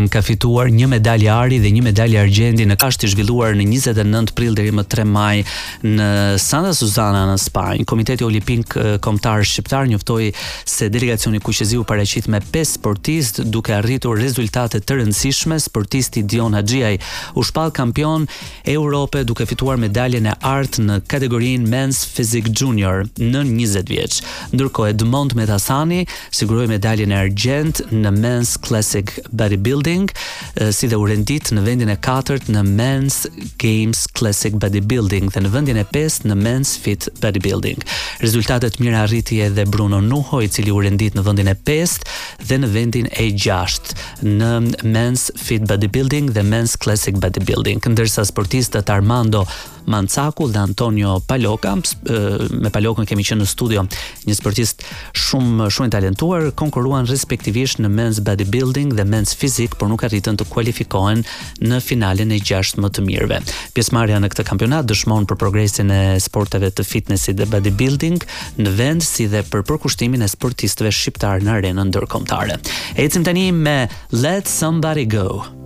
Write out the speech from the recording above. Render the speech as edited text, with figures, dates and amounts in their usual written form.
Ka fituar një medalje ari dhe një medalje argjendi në kashtë zhvilluar në 29 prill deri më 3 maj në Santa Susana në Spanjë. Komiteti Olimpik Kombëtar Shqiptar njoftoi se delegacioni kuqezi u paraqit me 5 sportistë duke arritur rezultate të rëndësishme. Sportisti Dion Haxhiaj u shpall kampion Europe duke fituar medaljen e artë në kategorinë Men's Physique Junior në 20 vjeç. Ndërkohë Edmond Metasani siguroi medaljen e argjend në Men's Classic Bodybuilding, si dhe u rendit në vendin e 4 në Men's Games Classic Bodybuilding dhe në vendin e 5 në Men's Fit Bodybuilding. Rezultatet mira arriti edhe Bruno Nuho, i cili u rendit në vendin e 5 dhe në vendin e 6 në Men's Fit Bodybuilding dhe Men's Classic Bodybuilding, ndërsa sportistët Armando Mancaku dhe Antonio Paloka, me Palokën kemi qenë në studio, një sportist shumë i talentuar, konkurruan respektivisht në Men's Bodybuilding dhe Men's Physique, por nuk arritën të kualifikohen në finalen e 6 më të mirëve. Pjesëmarrja në këtë kampionat dëshmon për progresin e sporteve të fitnessit dhe bodybuilding në vend, si dhe për përkushtimin e sportistëve shqiptar në arenën ndërkombëtare. Ecim tani me Let Somebody Go.